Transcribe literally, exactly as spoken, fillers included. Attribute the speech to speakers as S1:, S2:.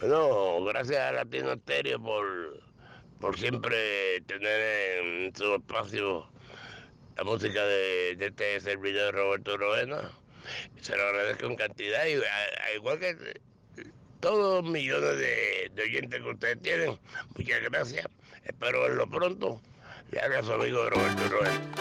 S1: Bueno, gracias a Latino Stereo por, por siempre tener en su espacio la música de, de este servidor Roberto Roena. Se lo agradezco en cantidad y a- a igual que todos los millones de, de oyentes que ustedes tienen, muchas gracias. Espero verlo pronto. Le habla su amigo Roberto Roena.